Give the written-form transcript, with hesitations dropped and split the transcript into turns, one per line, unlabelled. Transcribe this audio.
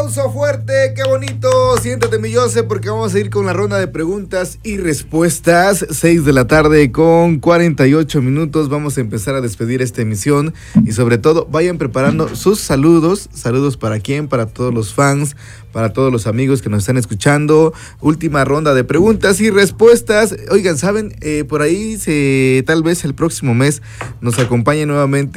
aplauso fuerte, qué bonito. Siéntate, mi Jose, porque vamos a ir con la ronda de preguntas y respuestas. 6 de la tarde con 48 minutos. Vamos a empezar a despedir esta emisión. Y sobre todo, vayan preparando sus saludos. Saludos para quién, para todos los fans, para todos los amigos que nos están escuchando. Última ronda de preguntas y respuestas. Oigan, ¿saben? Por ahí tal vez el próximo mes nos acompañe nuevamente